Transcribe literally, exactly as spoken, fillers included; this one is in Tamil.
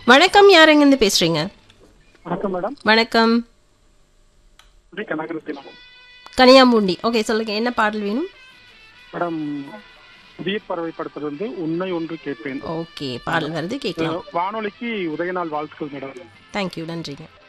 வணக்கம், யார் எங்கிருந்து பேசுறீங்க? வணக்கம் மேடம். வணக்கம். இது கனகரத்தினம் கனியாம்பூண்டி. ஓகே, சொல்லுங்க, என்ன பாடல் வேணும்? மேடம். உதிர் பறவை படத்துல வந்து உன்னை ஒன்று கேட்பேன். ஓகே, பாடல் வருது, கேட்கலாம். வானொலிக்கு உதய நாள் வாழ்த்துக்கள் மேடம். தேங்க்யூ, நன்றிங்க.